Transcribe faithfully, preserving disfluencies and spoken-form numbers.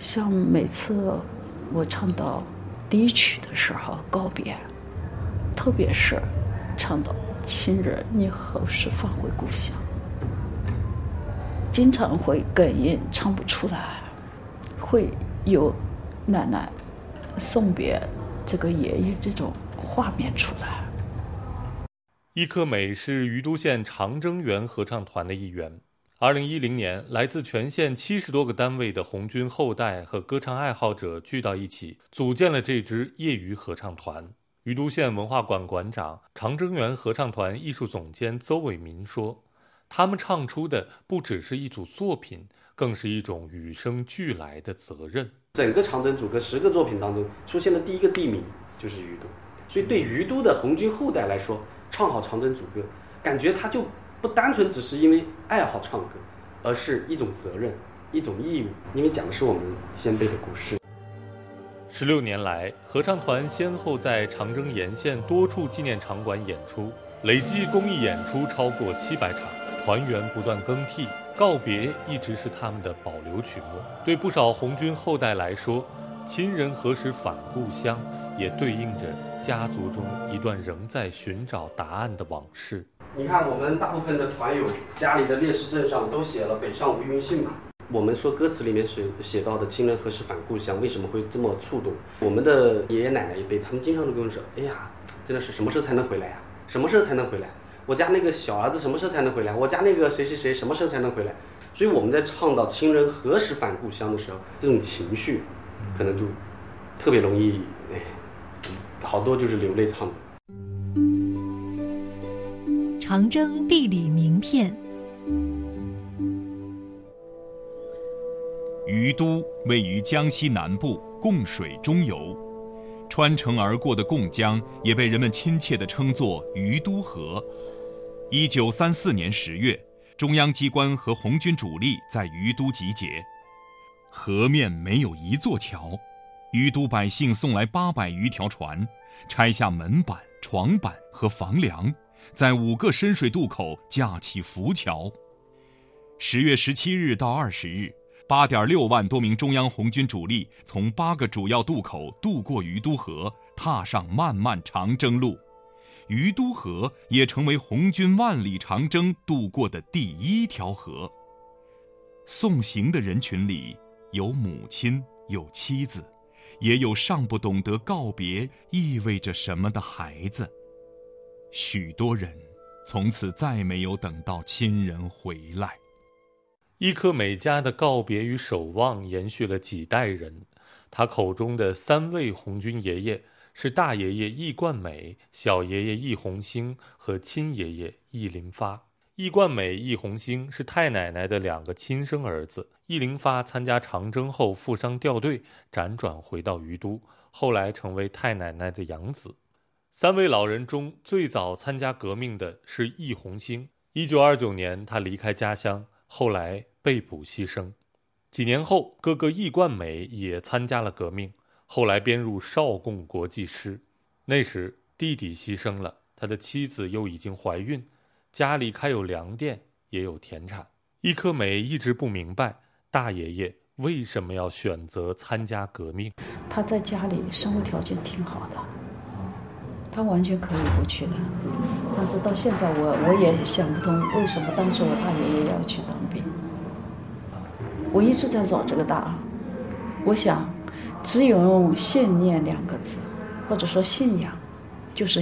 像每次我唱到第一曲的时候告别，特别是唱到亲人你何时返回故乡，经常会哽咽唱不出来，会有奶奶送别这个爷爷这种画面出来。 伊科美是于都县长征园合唱团的一员。二零一零年，来自全县七十多个单位的红军后代和歌唱爱好者聚到一起，组建了这支业余合唱团。于都县文化馆馆长、长征园合唱团艺术总监邹伟民说，他们唱出的不只是一组作品，更是一种与生俱来的责任。 整个长征组歌十个作品当中出现的第一个地名就是于都，所以对于都的红军后代来说，唱好长征组歌，感觉他就不单纯只是因为爱好唱歌，而是一种责任，一种义务，因为讲的是我们先辈的故事。 十六年来，合唱团先后在长征沿线多处纪念场馆演出，累计公益演出超过七百场，团员不断更替，告别一直是他们的保留曲目。对不少红军后代来说，亲人何时返故乡，也对应着家族中一段仍在寻找答案的往事。 你看，我们大部分的团友家里的烈士证上都写了北上无音信嘛。我们说歌词里面是写到的亲人何时返故乡，为什么会这么触动？我们的爷爷奶奶一辈，他们经常都跟我说，哎呀，真的是什么时候才能回来呀、啊？什么时候才能回来？我家那个小儿子什么时候才能回来？我家那个谁谁谁什么时候才能回来？所以我们在唱到亲人何时返故乡的时候，这种情绪可能就特别容易，哎，好多就是流泪唱的。 长征地理名片。 于都位于江西南部，贡水中游，穿城而过的贡江也被人们亲切地称作于都河。一九三四年十月，中央机关和红军主力在于都集结，河面没有一座桥，于都百姓送来八百余条船，拆下门板、床板和房梁，在五个深水渡口架起浮桥。十月十七日到二十日，八点六万多名中央红军主力从八个主要渡口渡过于都河，踏上漫漫长征路。于都河也成为红军万里长征渡过的第一条河。送行的人群里有母亲，有妻子，也有尚不懂得告别意味着什么的孩子。许多人从此再没有等到亲人回来。 伊科美家的告别与守望延续了几代人。他口中的三位红军爷爷是大爷爷易冠美、小爷爷易红星和亲爷爷易林发。易冠美、易红星是太奶奶的两个亲生儿子。易林发参加长征后负伤掉队，辗转回到于都，后来成为太奶奶的养子。三位老人中最早参加革命的是易红星。一九二九年，他离开家乡，后来被捕牺牲。几年后，哥哥易冠美也参加了革命，后来编入少共国际师。那时弟弟牺牲了，他的妻子又已经怀孕，家里开有粮店，也有田产。伊科美一直不明白大爷爷为什么要选择参加革命。 他在家里生活条件挺好的，他完全可以不去的，但是到现在我我也想不通，为什么当时我大爷爷要去当兵。我一直在找这个答案。我想只有用信念两个字，或者说信仰，就是